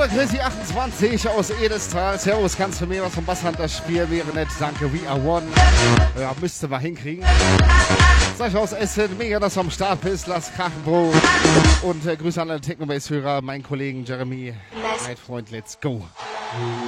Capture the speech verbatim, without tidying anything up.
Chrissy achtundzwanzig aus Edestal. Servus, kannst du mir was vom Basshunter spielen? Wäre nett, danke. We are one. Ja, müsste mal hinkriegen. Sag ich aus Essen, mega, dass du am Start bist. Lass krachen, Bro. Und äh, Grüße an alle Technobase-Hörer, meinen Kollegen Jeremy. Mein Freund, let's go.